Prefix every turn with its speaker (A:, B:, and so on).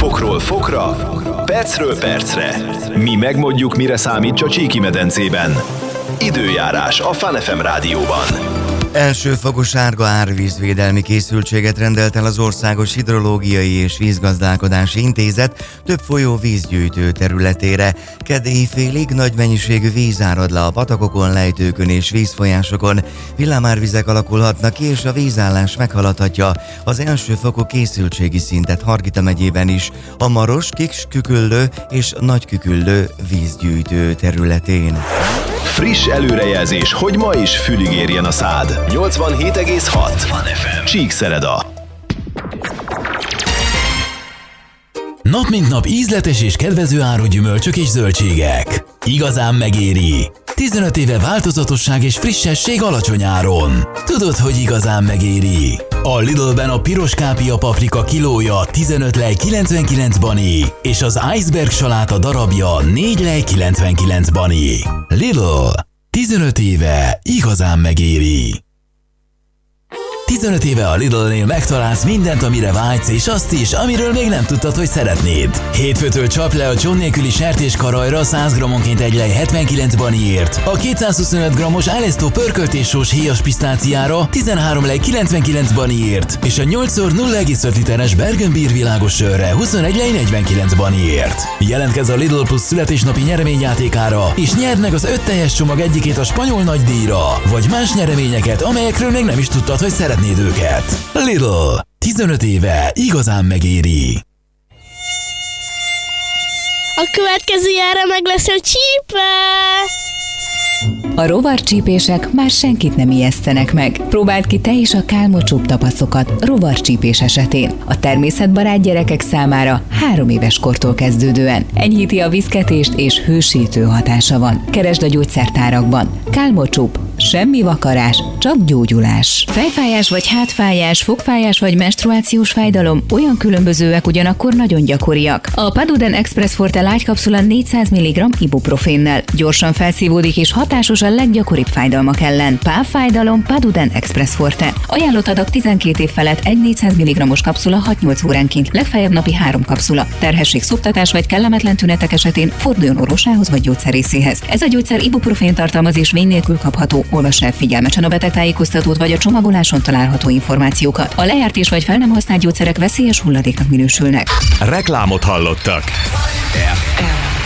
A: Fokról fokra, percről percre. Mi megmondjuk, mire számít a Csíki-medencében. Időjárás a Fun FM rádióban.
B: Elsőfokú sárga árvízvédelmi készültséget rendelt el az Országos Hidrológiai és Vízgazdálkodási Intézet több folyó vízgyűjtő területére. Kedd éjfélig nagy mennyiségű víz árad le a patakokon, lejtőkön és vízfolyásokon. Villámárvizek alakulhatnak ki, és a vízállás meghaladhatja az elsőfokú készültségi szintet Hargita megyében is, a Maros, Kisküküllő és Nagyküküllő vízgyűjtő területén.
A: Friss előrejelzés, hogy ma is fülig érjen a szád. 87,6 Csíkszereda.
C: Nap mint nap ízletes és kedvező áru gyümölcsök és zöldségek. Igazán megéri. 15 éve változatosság és frissesség alacsony áron. Tudod, hogy igazán megéri? A Lidlben a piros kápia paprika kilója 15 lej 99 bani, és az iceberg saláta darabja 4 lej 99 bani. Lidl. 15 éve igazán megéri. 15 éve a Lidlnél megtalálsz mindent, amire vágysz, és azt is, amiről még nem tudtad, hogy szeretnéd. Hétfőtől csap le a csont nélküli sertéskarajra 100 grammonként 1 lej 79 baniért, a 225 grammos Alesto pörköltéssós héjas pisztáciára 13 lej 99 baniért, és a 8x0,5 literes Bergenbier világos sörre 21 lej 49 baniért. Jelentkezz a Lidl Plus születésnapi nyereményjátékára, és nyerd meg az 5 teljes csomag egyikét a spanyol nagydíjra, vagy más nyereményeket, amelyekről még nem is tudtad, hogy szeretnéd őket. Lidl. 15 éve igazán megéri.
D: A következő jára meg lesz a csípe!
E: A rovarcsípések már senkit nem ijesztenek meg. Próbáld ki te is a kálmocsúbb tapaszokat rovarcsípés esetén. A természetbarát gyerekek számára 3 éves kortól kezdődően. Enyhíti a viszketést és hősítő hatása van. Keresd a gyógyszertárakban. Kálmocsúbb. Semmi vakarás, csak gyógyulás. Fejfájás vagy hátfájás, fogfájás vagy menstruációs fájdalom olyan különbözőek, ugyanakkor nagyon gyakoriak. A Paduden Express Forte lágykapszula 400 mg ibuprofénnel gyorsan felszívódik és hatásos a leggyakoribb fájdalmak ellen. Pálfájdalom Paduden Express Forte. Ajánlott adag 12 év felett egy 400 mg-os kapszula 6-8 óránként, legfeljebb napi 3 kapszula. Terhesség, szoptatás vagy kellemetlen tünetek esetén forduljon orvosához vagy gyógyszerészéhez. Ez a gyógyszer ibuprofén tartalmaz és vény nélkül kapható. Olvass el figyelmesen a betegtájékoztatót vagy a csomagoláson található információkat. A lejárt és vagy fel nem használt gyógyszerek veszélyes hulladéknak minősülnek.
A: Reklámot hallottak.